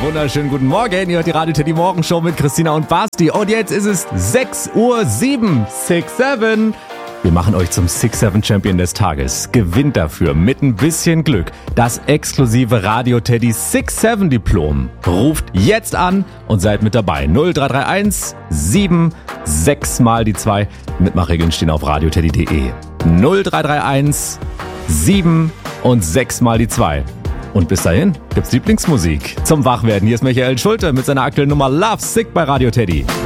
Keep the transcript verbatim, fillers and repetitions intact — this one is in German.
wunderschönen guten Morgen. Ihr hört die Radio Teddy Morgenshow mit Christina und Basti. Und jetzt ist es sechs Uhr sieben. six seven. Wir machen euch zum six seven Champion des Tages. Gewinnt dafür mit ein bisschen Glück das exklusive Radio Teddy six seven Diplom. Ruft jetzt an und seid mit dabei. null drei drei eins sieben sechs mal die zwei. Mitmachregeln stehen auf radioteddy punkt de. null drei drei eins sieben und sechs mal die zwei. Und bis dahin gibt's Lieblingsmusik. Zum Wachwerden, hier ist Michael Schulte mit seiner aktuellen Nummer Love Sick bei Radio Teddy.